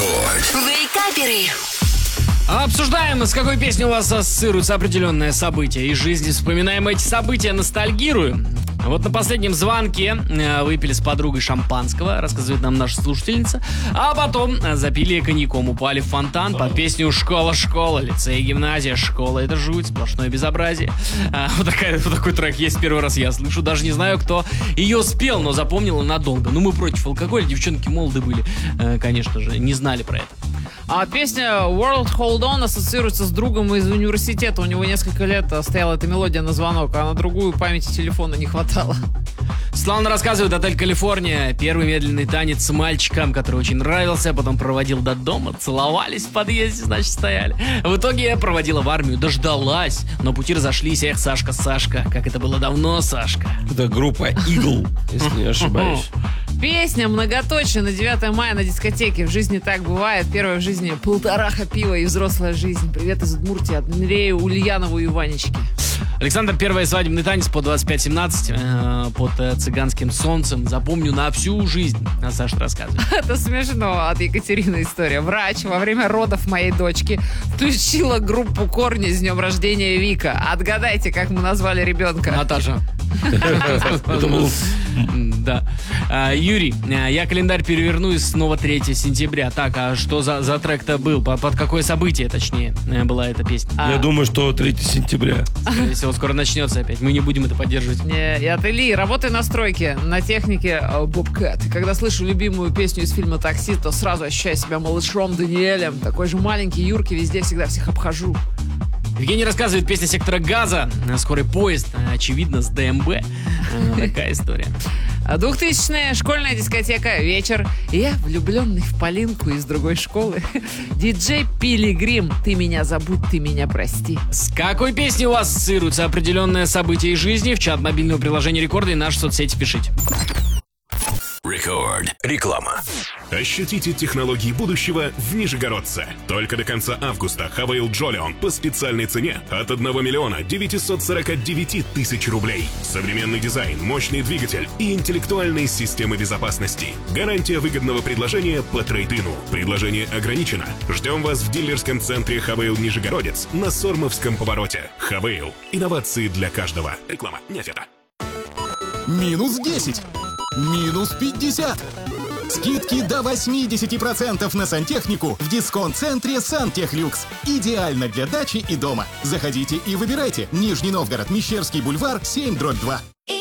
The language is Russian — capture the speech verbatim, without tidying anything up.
Вейкаперы. Обсуждаем, с какой песней у вас ассоциируется определенное событие из жизни. Вспоминаем эти события, ностальгируем. Вот на последнем звонке выпили с подругой шампанского, рассказывает нам наша слушательница, а потом запили коньяком, упали в фонтан под песню «Школа, школа», лицей, гимназия, школа — это жуть, сплошное безобразие. А, вот, такая, вот такой трек есть, первый раз я слышу, даже не знаю, кто ее спел, но запомнила надолго. Ну, мы против алкоголя, девчонки молоды были, конечно же, не знали про это. А песня World Hold On ассоциируется с другом из университета. У него несколько лет стояла эта мелодия на звонок, а на другую памяти телефона не хватало. Светлана рассказывает, отель «Калифорния». Первый медленный танец с мальчиком, который очень нравился, потом проводил до дома, целовались в подъезде, значит, стояли. В итоге я проводила в армию, дождалась, но пути разошлись. Эх, Сашка, Сашка, как это было давно, Сашка. Это группа Eagle, если не ошибаюсь. Песня многоточие на девятое мая на дискотеке. В жизни так бывает. Первая в жизни полтораха пива и взрослая жизнь. Привет из Удмуртии от Андрея, Ульянову и Ванечки. Александр, первый свадебный танец по двадцать пять семнадцать э, под э, цыганским солнцем. Запомню на всю жизнь. А Саша рассказывает. Это смешно. От Екатерины история. Врач во время родов моей дочки включила группу «Корни» с днем рождения Вика. Отгадайте, как мы назвали ребенка. Наташа. Да. Юрий, я календарь переверну и снова третьего сентября. Так, а что за, за трек-то был? Под какое событие, точнее, была эта песня? Я думаю, что третьего сентября. Скорее всего, скоро начнется опять. Мы не будем это поддерживать. Не, и от Ильи. Работаю на стройке, на технике Bobcat. И когда слышу любимую песню из фильма «Такси», то сразу ощущаю себя малышом Даниэлем. Такой же маленький, юркий, везде всегда всех обхожу. Евгений рассказывает, песня «Сектора газа», «Скорый поезд», очевидно, с ДМБ. Такая история. Двухтысячная школьная дискотека, вечер. Я влюбленный в Полинку из другой школы. Диджей Пилигрим, ты меня забудь, ты меня прости. С какой песней у вас ассоциируется определенное событие из жизни? В чат мобильного приложения Рекорда и наши соцсети пишите. Рекорд. Реклама. Ощутите технологии будущего в Нижегородце. Только до конца августа Хавейл Джолион по специальной цене от одного миллиона девятисот сорока девяти тысяч рублей. Современный дизайн, мощный двигатель и интеллектуальные системы безопасности. Гарантия выгодного предложения по трейд-ину. Предложение ограничено. Ждем вас в дилерском центре Хавейл Нижегородец на Сормовском повороте. Хавейл. Инновации для каждого. Реклама не ответа. Минус десять. Минус пятьдесят. Скидки до восемьдесят процентов на сантехнику в дисконт-центре «Сантехлюкс». Идеально для дачи и дома. Заходите и выбирайте. Нижний Новгород, Мещерский бульвар, семь дробь два.